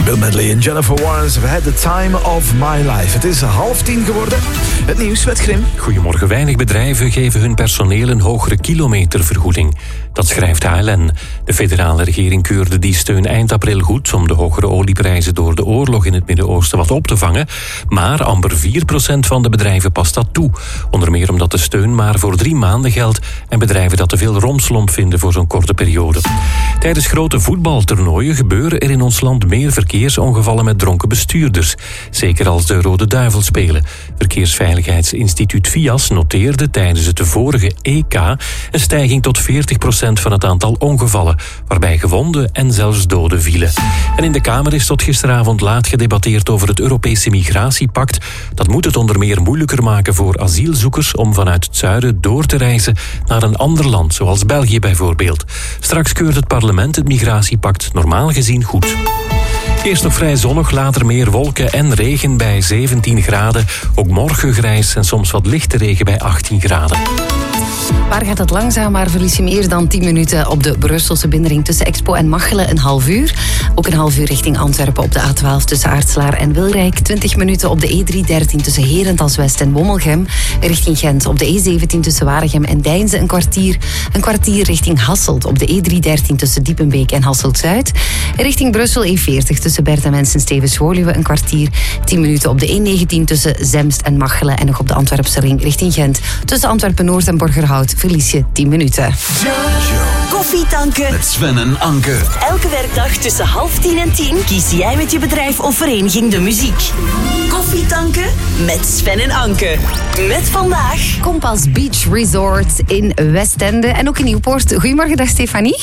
Bill Medley en Jennifer Warnes have had the time of my life. Het is 9:30 geworden. Het nieuws met Grim. Goedemorgen. Weinig bedrijven geven hun personeel een hogere kilometervergoeding. Dat schrijft HLN. De federale regering keurde die steun eind april goed om de hogere olieprijzen door de oorlog in het Midden-Oosten wat op te vangen. Maar amper 4% van de bedrijven past dat toe. Onder meer omdat de steun maar voor 3 maanden geldt en bedrijven dat te veel romslomp vinden voor zo'n korte periode. Tijdens grote voetbaltoernooien gebeuren er in ons land meer verkeersongevallen met dronken bestuurders. Zeker als de Rode Duivel spelen. Verkeersveiligheidsinstituut VIAS noteerde tijdens het vorige EK een stijging tot 40% van het aantal ongevallen, waarbij gewonden en zelfs doden vielen. En in de Kamer is tot gisteravond laat gedebatteerd over het Europese migratiepact. Dat moet het onder meer moeilijker maken voor asielzoekers om vanuit het zuiden door te reizen naar een ander land, zoals België bijvoorbeeld. Straks keurt het parlement het migratiepact normaal gezien goed. Eerst nog vrij zonnig, later meer wolken en regen bij 17 graden. Ook morgen grijs en soms wat lichte regen bij 18 graden. Waar gaat het langzaam, maar verlies je meer dan 10 minuten op de Brusselse binnenring tussen Expo en Machelen, een half uur. Ook een half uur richting Antwerpen op de A12 tussen Aartslaar en Wilrijk. 20 minuten op de E313 tussen Herentals-West en Wommelgem. Richting Gent op de E17 tussen Waregem en Deinze een kwartier. Een kwartier richting Hasselt op de E313 tussen Diepenbeek en Hasselt-Zuid. Richting Brussel E40 tussen Bertemens en Stevens-Woluwe een kwartier. 10 minuten op de E19 tussen Zemst en Machelen. En nog op de Antwerpse ring richting Gent. Tussen Antwerpen-Noord en Borgerhout verlies je 10 minuten. Koffietanken met Sven en Anke. Elke werkdag tussen 9:30 en 10 kies jij met je bedrijf of vereniging de muziek. Koffietanken met Sven en Anke. Met vandaag Kompas Beach Resort in Westende en ook in Nieuwpoort. Goedemorgen, dag Stefanie.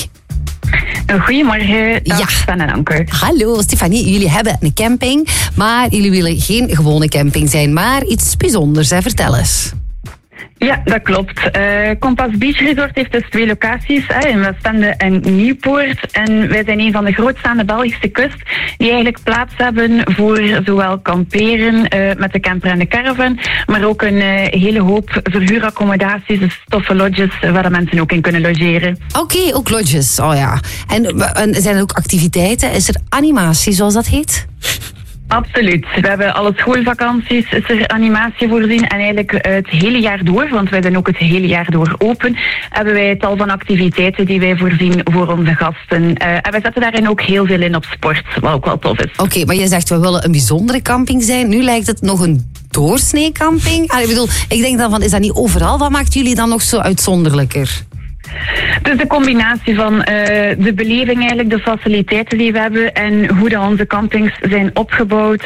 Goedemorgen, dag Sven en Anke. Hallo Stefanie, jullie hebben een camping, maar jullie willen geen gewone camping zijn, maar iets bijzonders, hè? Vertel eens. Ja, dat klopt. Kompas Beach Resort heeft dus 2 locaties, in Westende en Nieuwpoort. En wij zijn een van de grootste aan de Belgische kust die eigenlijk plaats hebben voor zowel kamperen met de camper en de caravan, maar ook een hele hoop verhuuraccommodaties, dus toffe lodges waar de mensen ook in kunnen logeren. Oké, ook lodges, oh ja. En zijn er ook activiteiten? Is er animatie, zoals dat heet? Absoluut. We hebben alle schoolvakanties, is er animatie voorzien en eigenlijk het hele jaar door, want wij zijn ook het hele jaar door open, hebben wij tal van activiteiten die wij voorzien voor onze gasten. En wij zetten daarin ook heel veel in op sport, wat ook wel tof is. Oké, maar je zegt we willen een bijzondere camping zijn. Nu lijkt het nog een doorsnee camping. Ik denk dan van, is dat niet overal? Wat maakt jullie dan nog zo uitzonderlijker? Dus de combinatie van de beleving eigenlijk, de faciliteiten die we hebben en hoe dat onze campings zijn opgebouwd.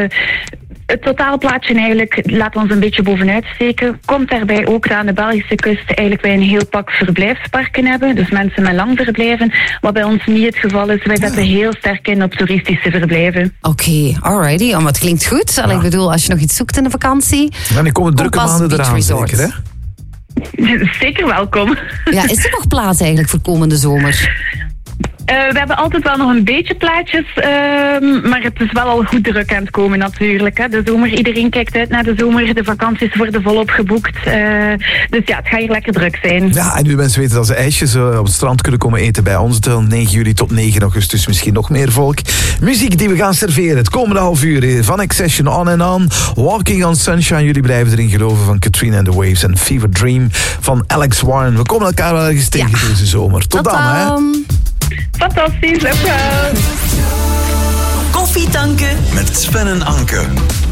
Het totaalplaatje eigenlijk laat ons een beetje bovenuit steken. Komt daarbij ook dat aan de Belgische kust eigenlijk wij een heel pak verblijfsparken hebben. Dus mensen met lang verblijven. Wat bij ons niet het geval is. Wij zetten heel sterk in op toeristische verblijven. Oké, alrighty. Oh, maar het klinkt goed. Ja. Ik bedoel, als je nog iets zoekt in de vakantie. En dan komen drukke maanden eraan, zeker, hè? Zeker welkom. Ja, is er nog plaats eigenlijk voor komende zomer? We hebben altijd wel nog een beetje plaatjes, maar het is wel al goed druk aan het komen natuurlijk. Hè. De zomer, iedereen kijkt uit naar de zomer, de vakanties worden volop geboekt. Dus ja, het gaat hier lekker druk zijn. Ja, en nu mensen weten dat ze ijsjes op het strand kunnen komen eten bij ons. Van 9 juli tot 9 augustus misschien nog meer volk. Muziek die we gaan serveren het komende half uur van Accession On and On. Walking on Sunshine, jullie blijven erin geloven van Katrina and the Waves. En Fever Dream van Alex Warren. We komen elkaar wel ergens tegen deze zomer. Tot dan, hè. Fantastisch, ook wel. Koffietanken met Sven en Anke.